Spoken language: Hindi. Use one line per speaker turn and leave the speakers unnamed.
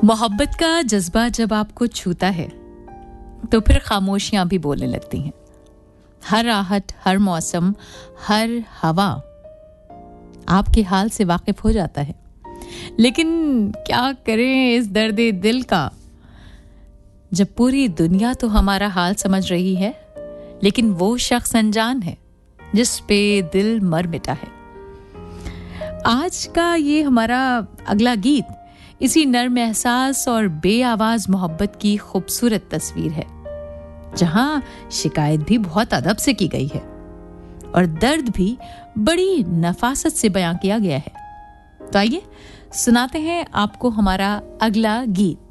मोहब्बत का जज्बा जब आपको छूता है तो फिर खामोशियां भी बोलने लगती हैं। हर आहट, हर मौसम, हर हवा आपके हाल से वाकिफ हो जाता है। लेकिन क्या करें इस दर्दे दिल का, जब पूरी दुनिया तो हमारा हाल समझ रही है, लेकिन वो शख्स अनजान है जिस पे दिल मर मिटा है। आज का ये हमारा अगला गीत इसी नर्म एहसास और बेआवाज मोहब्बत की खूबसूरत तस्वीर है, जहां शिकायत भी बहुत अदब से की गई है और दर्द भी बड़ी नफासत से बयां किया गया है। तो आइए सुनाते हैं आपको हमारा अगला गीत।